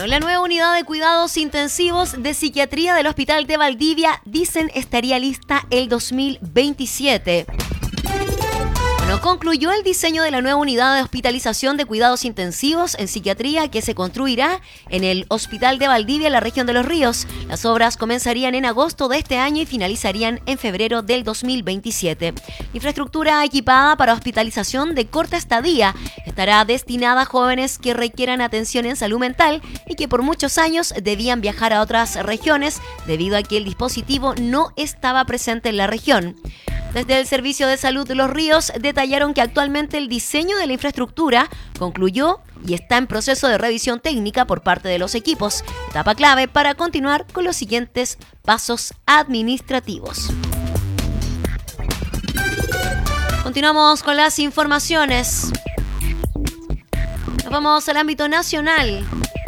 Bueno, la nueva unidad de cuidados intensivos de psiquiatría del Hospital de Valdivia dicen estaría lista el 2027. Bueno, concluyó el diseño de la nueva unidad de hospitalización de cuidados intensivos en psiquiatría que se construirá en el Hospital de Valdivia, en la región de Los Ríos. Las obras comenzarían en agosto de este año y finalizarían en febrero del 2027. Infraestructura equipada para hospitalización de corta estadía estará destinada a jóvenes que requieran atención en salud mental y que por muchos años debían viajar a otras regiones debido a que el dispositivo no estaba presente en la región. Desde el Servicio de Salud de Los Ríos detallaron que actualmente el diseño de la infraestructura concluyó y está en proceso de revisión técnica por parte de los equipos, etapa clave para continuar con los siguientes pasos administrativos. Continuamos con las informaciones. Nos vamos al ámbito nacional.